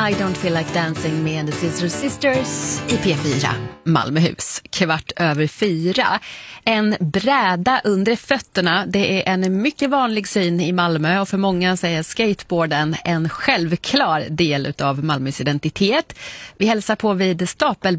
I don't feel like dancing med The Sister Sisters i P4 Malmöhus. 3:15. En bräda under fötterna, det är en mycket vanlig syn i Malmö och för många så är skateboarden en självklar del av Malmös identitet. Vi hälsar på vid Stapel